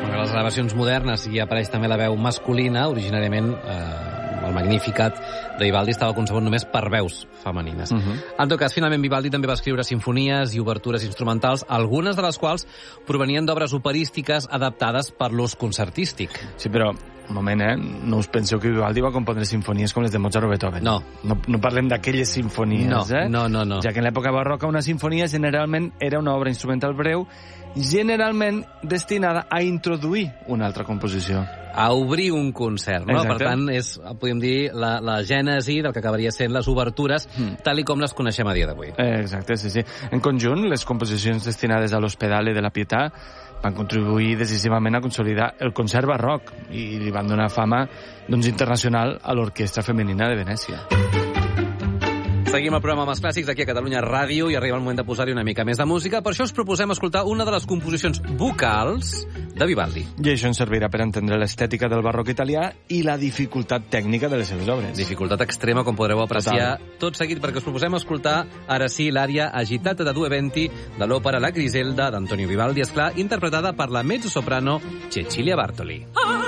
les gravacions modernes hi apareix també la veu masculina. Originàriament el Magnificat de Vivaldi estava concebut només per veus femenines. En tot cas, finalment Vivaldi també va escriure simfonies i obertures instrumentals, algunes de les quals provenien d'obres operístiques adaptades per l'ús concertístic. Sí, però, un moment, no us penseu que Vivaldi va compondre sinfonies com les de Mozart o Beethoven. No parlem d'aquelles sinfonies, No. Ja que en l'època barroca una sinfonia generalment era una obra instrumental breu, generalment destinada a introduir una altra composició. A obrir un concert, no? Exacte. Per tant, és, podríem dir, la gènesi del que acabaria sent les obertures, tal i com les coneixem a dia d'avui. Exacte, sí. En conjunt, les composicions destinades a l'Ospedale de la Pietà van contribuir decisivament a consolidar el concert barroc i li van donar fama internacional a l'Orquestra Femenina de Venècia. Seguim el programa amb els clàssics aquí a Catalunya Ràdio i arriba el moment de posar-hi una mica més de música. Per això us proposem escoltar una de les composicions vocals de Vivaldi. I això ens servirà per entendre l'estètica del barroc italià i la dificultat tècnica de les seves obres. Dificultat extrema, com podreu apreciar tot seguit, perquè us proposem escoltar ara sí l'ària Agitata de Due Venti de l'òpera La Griselda d'Antonio Vivaldi, esclar, interpretada per la mezzosoprano Cecilia Bartoli.